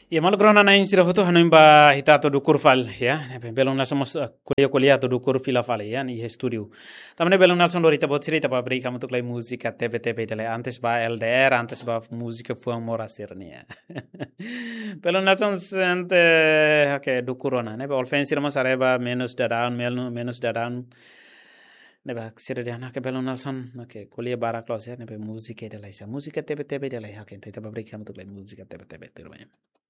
Ya mal grona na insira hoto hanuim ba hita to dukur fal ya belong na somos kuliah to dukur fila fal ya ni studio tamne belong na son dorita botsiri ta babri kamu to klay musika tebe dele antes ba LDR antes ba musika fuang mora sirnia belong na son sente okay dukurona ne ba olfen sirma sareba menos dadan ne ba sira dia na ke belong na son okay kuliah bara klos ya ne ba musika dele sa musika tebe dele ya ke ta babri kamu to klay musika tebe